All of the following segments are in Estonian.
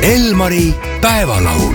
Elmari päevalaul.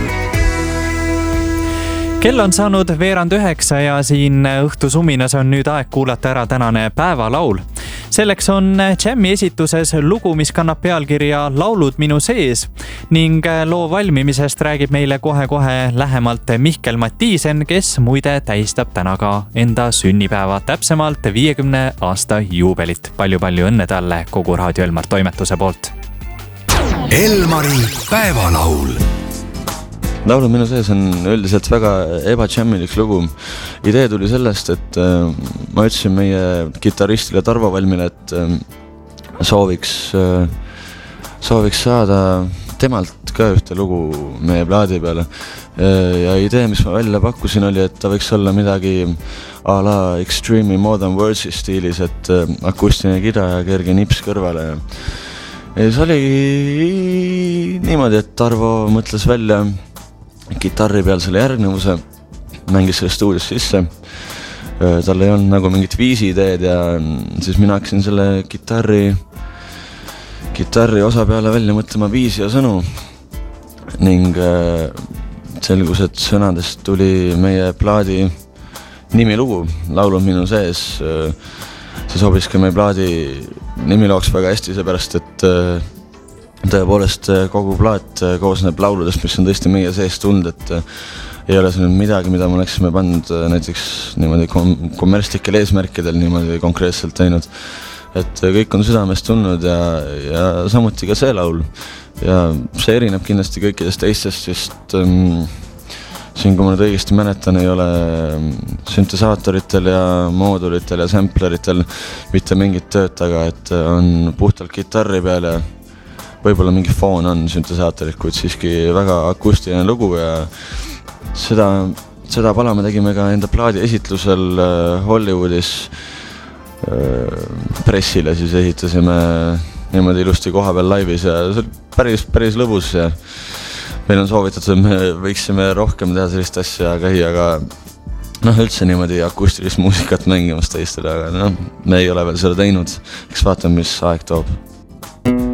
Kell on saanud 8:30 ja siin õhtusuminas on nüüd aeg kuulata ära tänane päevalaul. Selleks on Jammi esituses lugu, mis kannab pealkirja Laulud minu sees ning loo valmimisest räägib meile kohe-kohe lähemalt Mihkel Mattiisen, kes muide tähistab täna ka enda sünnipäeva, täpsemalt 50 aasta juubelit. Palju-palju õnne talle kogu Raadio Elmar toimetuse poolt. Elmari päevalaul. Laulud minu sees on üldiselt väga ebajammilik lugu. Idee tuli sellest, et ma ütlesin meie kitarristile Tarvo Valmile, et sooviks saada temalt ka ühte lugu meie plaadi peale. Ja idee, mis ma välja pakkusin, oli, et ta võiks olla midagi a la Extremely More Than Words'i stiilis, et akustiline kida ja kerge nips kõrvale. Ja see oli niimoodi, et Tarvo mõtles välja kitarri peal selle järgnevuse, mängis selle stuudios sisse. Tal ei olnud nagu mingit viisi ideed ja siis mina hakkasin selle kitarri osa peale välja mõtlema viisi ja sõnu. Ning selgus, et sõnadest tuli meie plaadi nimilugu, Laulud minu sees. See sobis ka meie plaadi nimilooks väga hästi, seepärast, et tõepoolest kogu plaat koosneb lauludest, mis on tõesti meie sees tulnud, et ei ole siin midagi, mida me oleksime pannud näiteks niimoodi kommertslikel eesmärkidel niimoodi konkreetselt teinud. Et kõik on südamest tulnud ja samuti ka see laul. Ja see erineb kindlasti kõikidest teistest, sest siin, kui ma nüüd õigesti mäletan, ei ole süntesaatoritel ja moodulitel ja sampleritel mitte mingit tööd taga, et on puhtalt kitarri peal ja võib-olla mingi foon on süntesaatorilt, kuid siiski väga akustiline lugu ja seda pala me tegime ka enda plaadi esitlusel Hollywoodis pressile, siis esitasime niimoodi ilusti koha peal laivis ja see oli päris lõbus ja meil on soovitatud, me võiksime rohkem teha sellist asja käia, aga üldse niimoodi akustilist muusikat mängimas teistele, aga me ei ole veel seda teinud, eks vaatame, mis aeg toob.